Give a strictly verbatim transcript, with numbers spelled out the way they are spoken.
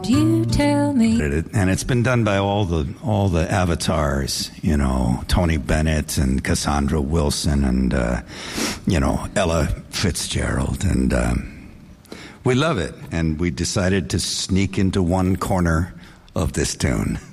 You tell me. And it's been done by all the all the avatars, you know, Tony Bennett and Cassandra Wilson and, uh, you know, Ella Fitzgerald. And um, we love it. And we decided to sneak into one corner of this tune.